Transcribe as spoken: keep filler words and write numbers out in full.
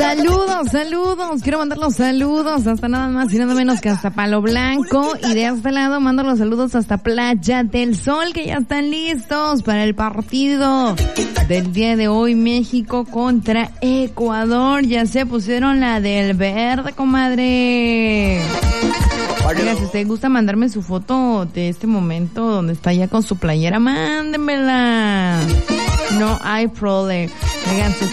Saludos, saludos. Quiero mandar los saludos hasta nada más y nada menos que hasta Palo Blanco. Y de este lado mando los saludos hasta Playa del Sol, que ya están listos para el partido del día de hoy, México contra Ecuador. Ya se pusieron la del verde, comadre. Oiga, si usted gusta mandarme su foto de este momento donde está ya con su playera, mándenmela. No hay problema. Oigan, si